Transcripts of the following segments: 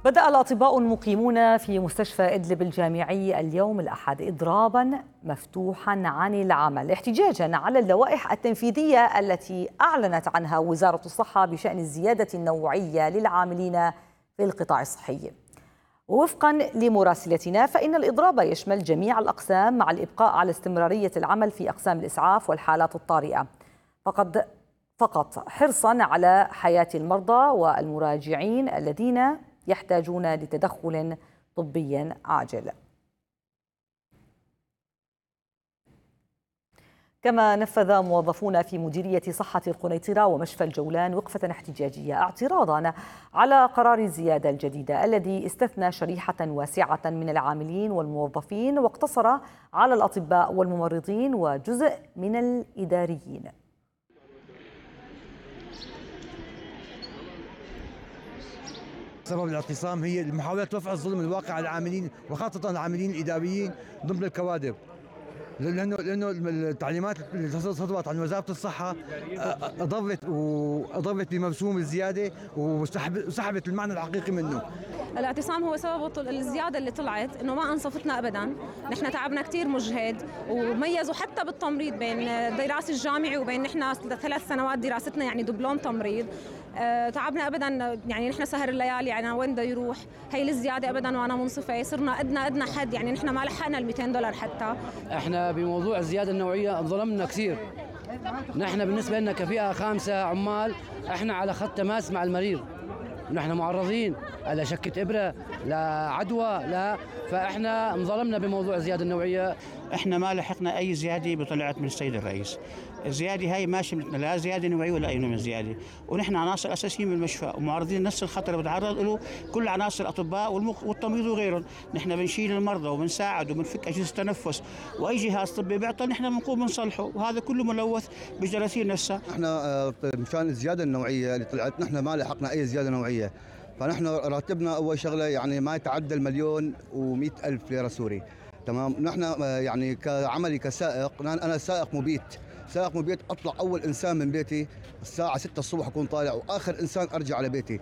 بدأ الأطباء المقيمون في مستشفى إدلب الجامعي اليوم الأحد إضرابا مفتوحا عن العمل احتجاجا على اللوائح التنفيذية التي أعلنت عنها وزارة الصحة بشأن الزيادة النوعية للعاملين في القطاع الصحي. ووفقا لمراسلتنا فإن الإضراب يشمل جميع الأقسام مع الإبقاء على استمرارية العمل في أقسام الإسعاف والحالات الطارئة فقط حرصا على حياة المرضى والمراجعين الذين يحتاجون لتدخل طبي عاجل. كما نفذ موظفون في مديرية صحة القنيطرة ومشفى الجولان وقفة احتجاجية اعتراضا على قرار الزيادة الجديدة الذي استثنى شريحة واسعة من العاملين والموظفين واقتصر على الأطباء والممرضين وجزء من الإداريين. سبب الاعتصام هي محاولة رفع الظلم الواقع على العاملين وخاصة العاملين الإداريين ضمن الكوادر، لأنه التعليمات اللي صدرت عن وزارة الصحة أضرت بمرسوم الزيادة وسحبت المعنى الحقيقي منه. الاعتصام هو سبب الزيادة اللي طلعت إنه ما أنصفتنا أبدا، نحن تعبنا كتير مجهد وميزوا حتى بالتمريض بين دراسة الجامعي وبين نحن 3 سنوات دراستنا يعني دبلوم تمريض. تعبنا ابدا يعني نحن سهر الليالي يعني وين بده يروح هي الزياده ابدا وانا منصفه صرنا ادنى حد يعني نحن ما لحقنا ال $200 حتى. احنا بموضوع الزياده النوعيه ظلمنا كثير. نحن بالنسبه لنا كفئه خامسه عمال احنا على خط تماس مع المريض، نحن معرضين لشكة إبرة لعدوى فإحنا انظلمنا بموضوع الزيادة النوعية. إحنا ما لحقنا أي زيادة بطلعت من السيد الرئيس. الزيادة هاي ما شملتنا لا زيادة نوعية ولا أي نوع من الزيادة، ونحن عناصر أساسية من المشفى ومعرضين نفس الخطر اللي بتعرض له كل عناصر الأطباء والتمريض وغيرهم. نحن بنشيل المرضى وبنساعد وبنفك أجهزة تنفس وأي جهاز طبي بيعطل نحن بنقوم بنصلحه، وهذا كله ملوث بالجراثيم نفسها. احنا مشان الزيادة النوعية اللي طلعت نحن ما لحقنا أي زيادة نوعية، فنحن راتبنا أول شغلة يعني ما يتعدى 1,100,000 ليرة سوري. تمام. نحن يعني كعملي كسائق، أنا سائق مبيت أطلع أول إنسان من بيتي الساعة 6 الصبح أكون طالع وآخر إنسان أرجع على بيتي.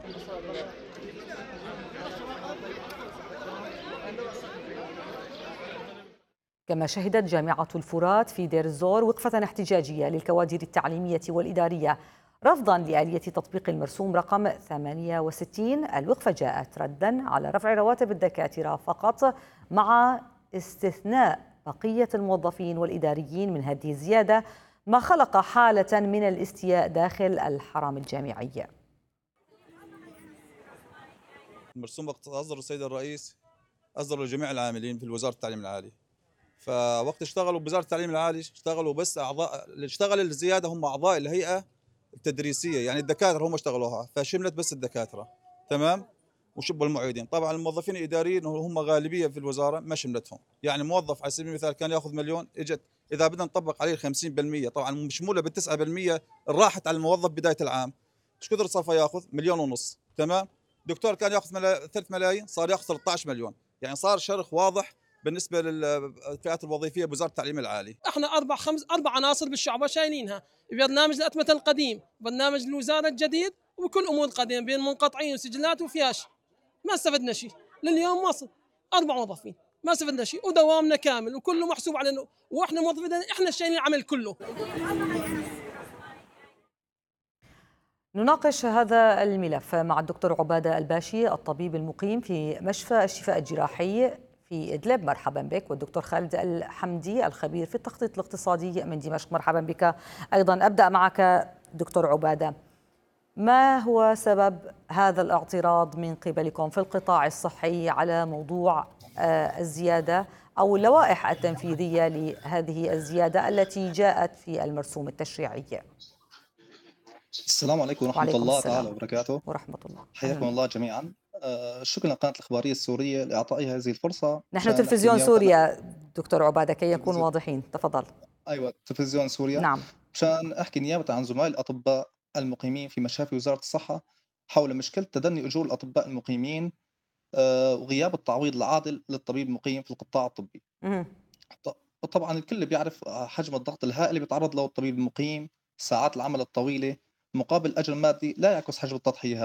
كما شهدت جامعة الفرات في دير الزور وقفة احتجاجية للكوادر التعليمية والإدارية رفضا لآلية تطبيق المرسوم رقم 68. الوقفة جاءت ردا على رفع رواتب الدكاترة فقط مع استثناء بقية الموظفين والإداريين من هذه الزيادة، ما خلق حالة من الاستياء داخل الحرم الجامعي. المرسوم وقت أصدر السيد الرئيس أصدر لجميع العاملين في وزارة التعليم العالي، فوقت اشتغلوا بوزارة التعليم العالي اشتغلوا بس أعضاء اللي اشتغل الزيادة هم أعضاء الهيئة التدريسية، يعني الدكاترة هم اشتغلوها فشملت بس الدكاترة. تمام. وشبوا المعيدين. طبعا الموظفين الإداريين هم غالبية في الوزارة ما شملتهم، يعني موظف على سبيل المثال كان ياخذ مليون اجت اذا بدنا نطبق عليه 50% طبعا مشموله بال 9% راحت على الموظف بدايه العام. ايش كثر صار ياخذ؟ 1,500,000. تمام. دكتور كان ياخذ 3 ملايين صار ياخذ 13 مليون، يعني صار شرخ واضح بالنسبه للفئات الوظيفيه بوزاره التعليم العالي. احنا اربع عناصر بالشعب شايلينها، برنامج الاتمه القديم، برنامج الوزاره الجديد، وكل امور القديم بين منقطعين وسجلات وفياش. ما استفدنا شيء لليوم. وصل 4 موظفين ما استفدنا شيء ودوامنا كامل وكله محسوب علينا، واحنا موظفين احنا شايلين العمل كله. نناقش هذا الملف مع الدكتور عبادة الباشي الطبيب المقيم في مشفى الشفاء الجراحي في إدلب. مرحبا بك. والدكتور خالد الحمدي الخبير في التخطيط الاقتصادي من دمشق. مرحبا بك أيضا. أبدأ معك دكتور عبادة، ما هو سبب هذا الاعتراض من قبلكم في القطاع الصحي على موضوع الزيادة أو اللوائح التنفيذية لهذه الزيادة التي جاءت في المرسوم التشريعي؟ السلام عليكم ورحمة الله تعالى وبركاته. ورحمة الله. حياكم الله جميعا. شكرا للقناة الإخبارية السورية لإعطائي هذه الفرصة. نحن تلفزيون سوريا دكتور عبادة كي يكون واضحين. تفضل. أيوة تلفزيون سوريا. نعم. مشان أحكي نيابة عن زملاء الأطباء المقيمين في مشافي وزارة الصحة حول مشكلة تدني أجور الأطباء المقيمين وغياب التعويض العادل للطبيب المقيم في القطاع الطبي. طبعا الكل بيعرف حجم الضغط الهائل اللي بيتعرض له الطبيب المقيم، ساعات العمل الطويلة مقابل أجر مادي لا يعكس حجم التضحية هذا.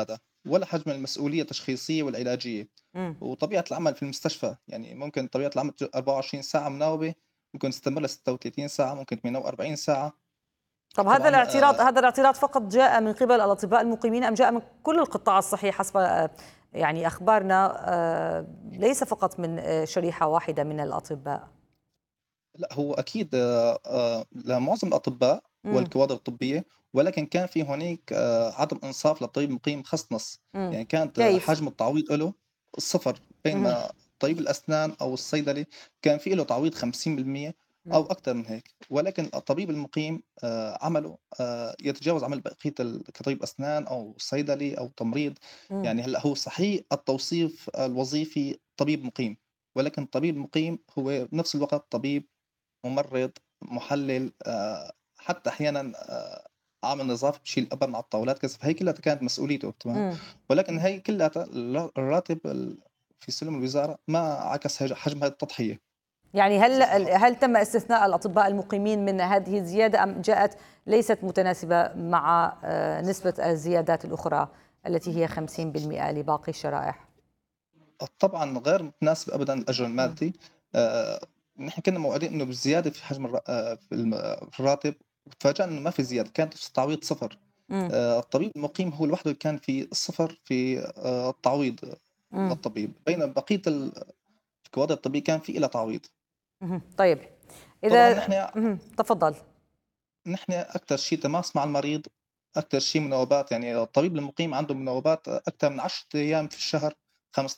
ولا حجم المسؤولية التشخيصية والعلاجية. مم. وطبيعة العمل في المستشفى، يعني ممكن طبيعة العمل 24 ساعة مناوبة، ممكن تستمر ل 36 ساعة، ممكن 48 ساعة. طب طبعا هذا الاعتراض فقط جاء من قبل الأطباء المقيمين أم جاء من كل القطاع الصحي حسب يعني أخبارنا، ليس فقط من شريحة واحدة من الأطباء؟ لا، هو أكيد لمعظم الأطباء مم. والكوادر الطبية، ولكن كان في هناك عدم إنصاف للطبيب المقيم خص نص. مم. يعني كانت كيف؟ حجم التعويض له صفر، مم. بينما طبيب الأسنان أو الصيدلي كان في له تعويض 50% أو مم. أكثر من هيك. ولكن الطبيب المقيم عمله يتجاوز عمل بقية كطبيب أسنان أو صيدلي أو تمريض. مم. يعني هلا هو صحيح التوصيف الوظيفي طبيب مقيم، ولكن الطبيب المقيم هو بنفس الوقت طبيب، ممرض، محلل، حتى أحيانًا عامل نظافة بيشيل الأبر من على الطاولات كذا، فهي كلّياتها كانت مسؤوليته، تمام. مم. ولكن هي كلّياتها الراتب في سلم الوزارة ما عكس حجم هذه التضحية. يعني هل تم استثناء الأطباء المقيمين من هذه الزيادة أم جاءت ليست متناسبة مع نسبة الزيادات الأخرى التي هي 50% لباقي الشرائح؟ طبعًا غير متناسب أبدًا الأجر مم. المادي. نحن كنا موعدين إنه بالزيادة في حجم في الراتب، وتفاجأنا إنه ما في زيادة، كانت التعويض صفر. مم. الطبيب المقيم هو لوحده اللي كان في الصفر في التعويض مم. للطبيب، بينما بقية الكوادر الطبية كان في إلها تعويض. مهم. طيب، طبعًا إذا تفضل. نحن أكتر شيء تماس مع المريض، أكتر شيء مناوبات. يعني الطبيب المقيم عنده مناوبات أكتر من 10 أيام في الشهر،